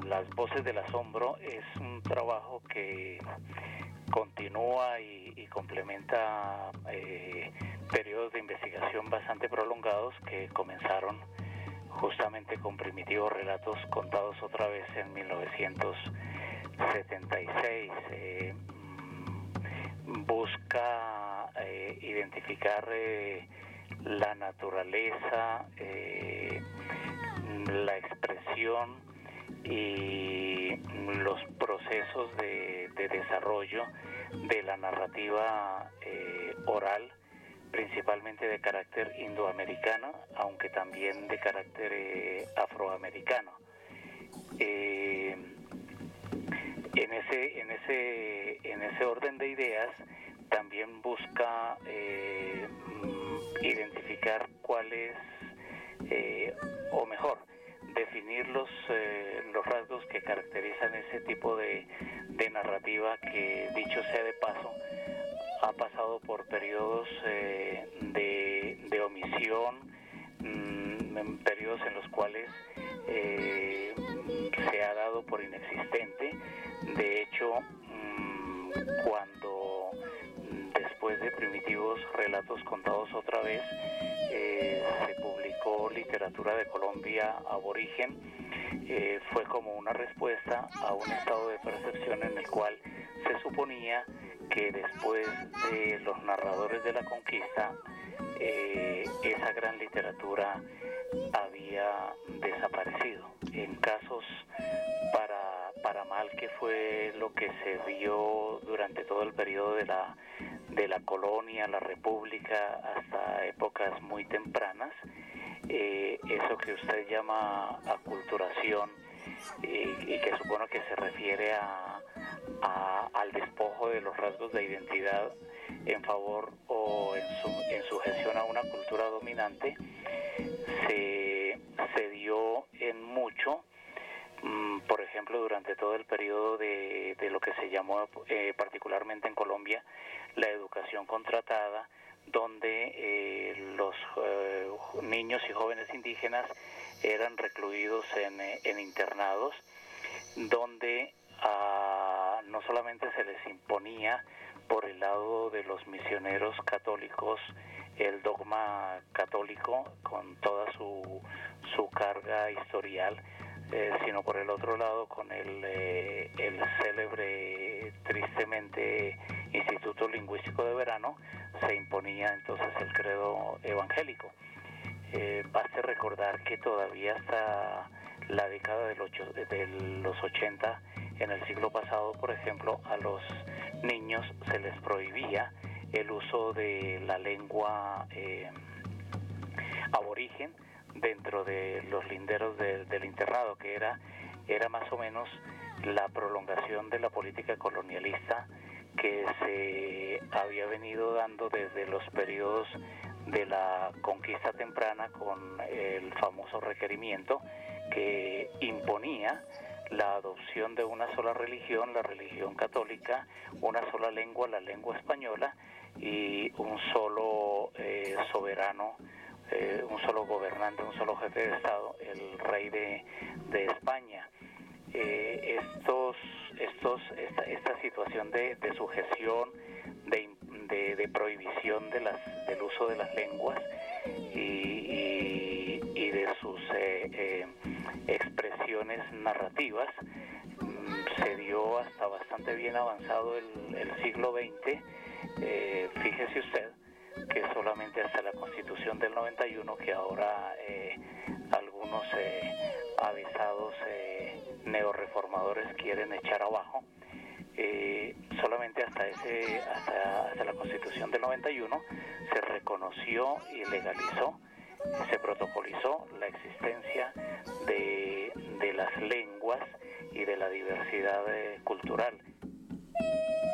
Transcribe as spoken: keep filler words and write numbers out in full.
Las Voces del Asombro es un trabajo que continúa y, y complementa eh, periodos de investigación bastante prolongados que comenzaron justamente con Primitivos Relatos Contados otra vez en mil novecientos setenta y seis. Eh, busca eh, identificar eh, la naturaleza, eh, la expresión y los procesos de, de desarrollo de la narrativa eh, oral, principalmente de carácter indoamericano, aunque también de carácter eh, afroamericano. Eh, en ese, en ese, en ese orden de ideas, también busca eh, identificar cuál es, eh, o mejor, definir los, eh, los rasgos que caracterizan ese tipo de, de narrativa que, dicho sea de paso, ha pasado por periodos eh, de, de omisión, mmm, periodos en los cuales eh, se ha dado por inexistente. De hecho, mmm, cuando después de Primitivos Relatos Contados otra vez, eh, se publicó Literatura de Colombia Aborigen, eh, fue como una respuesta a un estado de percepción en el cual se suponía que después de los narradores de la conquista, eh, esa gran literatura había desaparecido. En casos para, para mal, que fue lo que se vio durante todo el periodo de la, de la colonia, la república, hasta épocas muy tempranas, eh, eso que usted llama aculturación, eh, y que supongo que se refiere a A, al despojo de los rasgos de identidad en favor o en, su, en sujeción a una cultura dominante, se, se dio en mucho, mmm, por ejemplo, durante todo el periodo de, de lo que se llamó eh, particularmente en Colombia la educación contratada, donde eh, los eh, niños y jóvenes indígenas eran recluidos en, en internados, donde a, no solamente se les imponía por el lado de los misioneros católicos el dogma católico con toda su, su carga historial, eh, sino por el otro lado con el, eh, el célebre, tristemente, Instituto Lingüístico de Verano, se imponía entonces el credo evangélico. Eh, baste recordar que todavía hasta la década del ocho, de los ochenta, en el siglo pasado, por ejemplo, a los niños se les prohibía el uso de la lengua eh, aborigen dentro de los linderos de, del internado, que era, era más o menos la prolongación de la política colonialista que se había venido dando desde los periodos de la conquista temprana, con el famoso requerimiento que imponía la adopción de una sola religión, la religión católica, una sola lengua, la lengua española, y un solo eh, soberano, eh, un solo gobernante, un solo jefe de Estado, el rey de, de España. Eh, estos, estos, esta, esta situación de, de sujeción, de, de, de prohibición de las, del uso de las lenguas y, y, y de sus eh, eh, expresiones narrativas, mmm, se dio hasta bastante bien avanzado el, el siglo veinte. Eh, fíjese usted que solamente hasta la Constitución del noventa y uno, que ahora eh, algunos eh, avisados eh, neorreformadores quieren echar abajo, eh, solamente hasta ese hasta, hasta la Constitución del noventa y uno se reconoció y legalizó, se protocolizó la existencia de, de las lenguas y de la diversidad eh, cultural.